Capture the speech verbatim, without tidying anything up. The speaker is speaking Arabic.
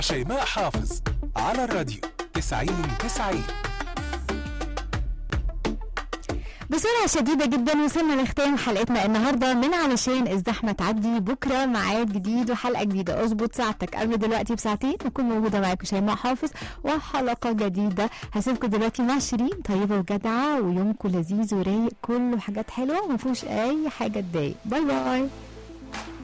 شيماء حافظ على الراديو تسعين تسعين. بسرعة شديدة جدا وصلنا لختام حلقتنا النهاردة من علشان الزحمة تعدي. بكرة ميعاد جديد وحلقة جديدة. اظبط ساعتك قبل دلوقتي بساعتين وكون موجودة معاكم شيماء حافظ وحلقة جديدة. هسيبكم دلوقتي مع شيرين طيبة وجدعة ويومكم لذيذ ورايق كله حاجات حلوة ومفيهوش أي حاجة تضايق. باي باي.